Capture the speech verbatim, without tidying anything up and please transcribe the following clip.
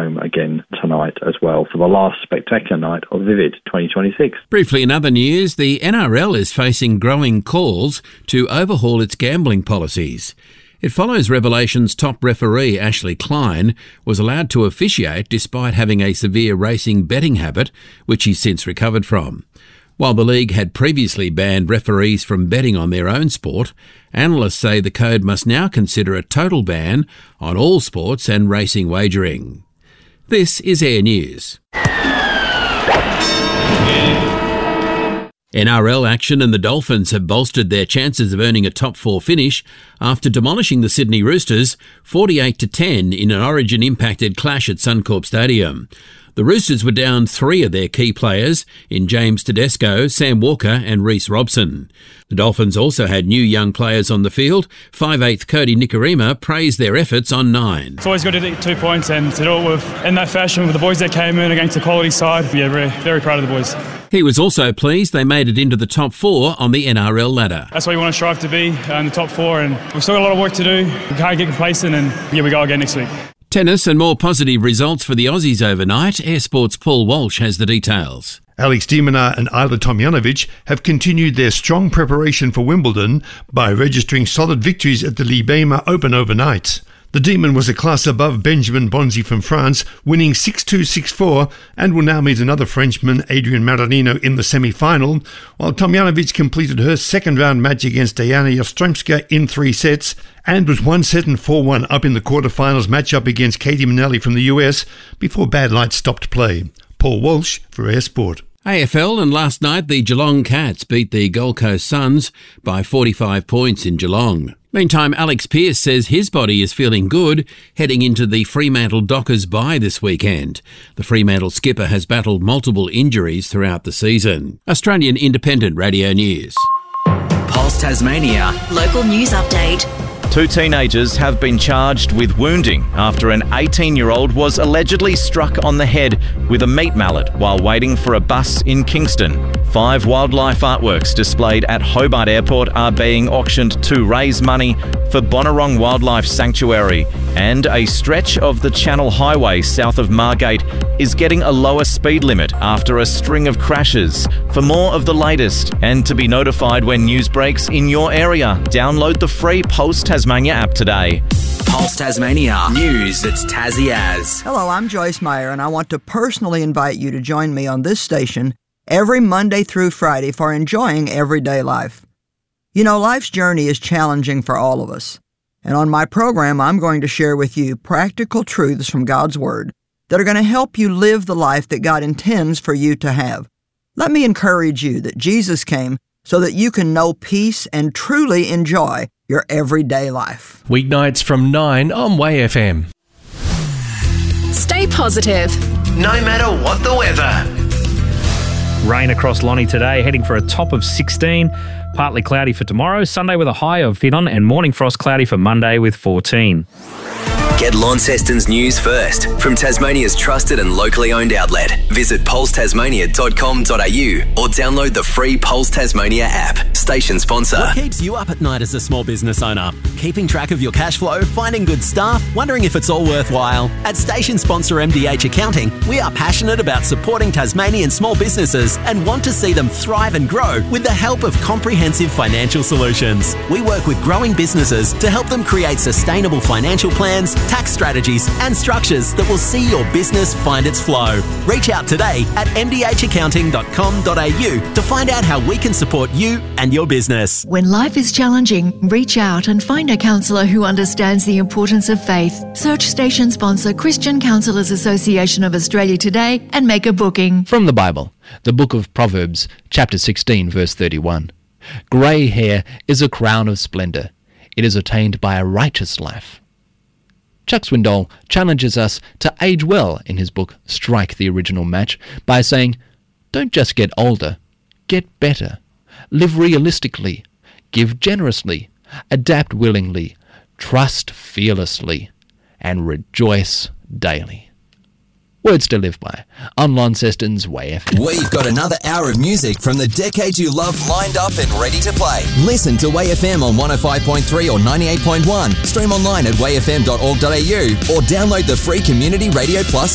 home again tonight as well for the last spectacular night of Vivid twenty twenty-six. Briefly in other news, the N R L is facing growing calls to overhaul its gambling policies. It follows Revelation's top referee Ashley Klein was allowed to officiate despite having a severe racing betting habit, which he's since recovered from. While the league had previously banned referees from betting on their own sport, analysts say the code must now consider a total ban on all sports and racing wagering. This is Air News. N R L action and the Dolphins have bolstered their chances of earning a top four finish after demolishing the Sydney Roosters forty-eight to ten in an Origin-impacted clash at Suncorp Stadium. The Roosters were down three of their key players in James Tedesco, Sam Walker and Reece Robson. The Dolphins also had new young players on the field. five eighth Cody Nikorima praised their efforts on nine. It's always good to get two points and to do it with, in that fashion with the boys that came in against the quality side. Yeah, very, very proud of the boys. He was also pleased they made it into the top four on the N R L ladder. That's what we want to strive to be, uh, in the top four, and we've still got a lot of work to do. We can't get complacent, and here we go again next week. Tennis and more positive results for the Aussies overnight. Air Sport's Paul Walsh has the details. Alex de Minaur and Ajla Tomljanovic have continued their strong preparation for Wimbledon by registering solid victories at the Libema Open overnight. The Demon was a class above Benjamin Bonzi from France, winning six two, six four, and will now meet another Frenchman, Adrian Mannarino, in the semi-final, while Tomljanovic completed her second-round match against Diana Yastremska in three sets and was one set and four one up in the quarterfinals matchup against Katie Manelli from the U S before bad light stopped play. Paul Walsh for Air Sport. A F L, and last night the Geelong Cats beat the Gold Coast Suns by forty-five points in Geelong. Meantime, Alex Pearce says his body is feeling good heading into the Fremantle Dockers bye this weekend. The Fremantle skipper has battled multiple injuries throughout the season. Australian Independent Radio News. Pulse Tasmania. Local news update. Two teenagers have been charged with wounding after an eighteen-year-old was allegedly struck on the head with a meat mallet while waiting for a bus in Kingston. Five wildlife artworks displayed at Hobart Airport are being auctioned to raise money for Bonnarong Wildlife Sanctuary, and a stretch of the Channel Highway south of Margate is getting a lower speed limit after a string of crashes. For more of the latest and to be notified when news breaks in your area, download the free Pulse Tasmania app today. Pulse Tasmania. News that's Tassie as. Hello, I'm Joyce Meyer, and I want to personally invite you to join me on this station every Monday through Friday for enjoying everyday life. You know, life's journey is challenging for all of us. And on my program, I'm going to share with you practical truths from God's Word that are going to help you live the life that God intends for you to have. Let me encourage you that Jesus came so that you can know peace and truly enjoy your everyday life. Weeknights from nine on Way F M. Stay positive, no matter what the weather. Rain across Lonnie today, heading for a top of sixteen. Partly cloudy for tomorrow. Sunday with a high of fifteen, and morning frost cloudy for Monday with fourteen. Get Launceston's news first from Tasmania's trusted and locally owned outlet. Visit pulse tasmania dot com dot a u or download the free Pulse Tasmania app. Station sponsor. What keeps you up at night as a small business owner? Keeping track of your cash flow, finding good staff, wondering if it's all worthwhile? At station sponsor M D H Accounting, we are passionate about supporting Tasmanian small businesses and want to see them thrive and grow with the help of comprehensive financial solutions. We work with growing businesses to help them create sustainable financial plans, tax strategies and structures that will see your business find its flow. Reach out today at m d h accounting dot com dot a u to find out how we can support you and your business. When life is challenging, reach out and find a counsellor who understands the importance of faith. Search station sponsor Christian Counsellors Association of Australia today and make a booking. From the Bible, the book of Proverbs, chapter sixteen, verse thirty-one. Grey hair is a crown of splendour. It is attained by a righteous life. Chuck Swindoll challenges us to age well in his book Strike the Original Match by saying, don't just get older, get better. Live realistically, give generously, adapt willingly, trust fearlessly, and rejoice daily. Words to live by on Launceston's Way F M. We've got another hour of music from the decades you love lined up and ready to play. Listen to Way F M on one oh five point three or ninety-eight point one. Stream online at way f m dot org dot a u or download the free Community Radio Plus